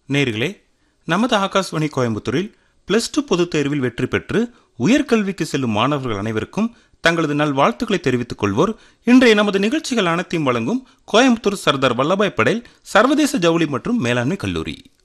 நேயர்களே, நமது ஆகாஷ்வாணி கோயம்புத்தூரில் +2 பொதுத் தேர்வில் வெற்றி பெற்று உயர்கல்விக்கு செல்லும் மாணவர்கள் அனைவருக்கும் தங்களது நல்வாழ்த்துக்களை தெரிவித்துக் கொள்வோர் இன்றைய நமது நிகழ்ச்சிகள் அனைத்தையும் வழங்கும் கோயம்புத்தூர் சர்தார் வல்லபாய் படேல் சர்வதேச ஜவுளி மற்றும் மேலாண்மை கல்லூரி.